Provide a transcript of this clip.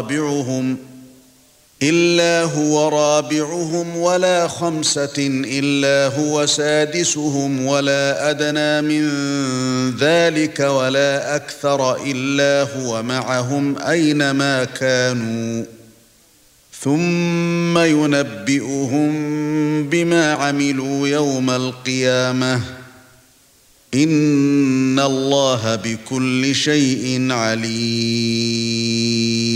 رابعهم ولا خمسة إلا هو سادسهم ولا أدنى من ذلك ولا أكثر إلا هو معهم أينما كانوا ثم ينبئهم بما عملوا يوم القيامة إن الله بكل شيء عليم.